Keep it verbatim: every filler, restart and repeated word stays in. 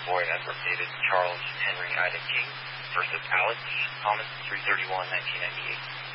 Boy Edward David Charles Henry Ida King versus Alex Thomas three thirty-one nineteen ninety-eight.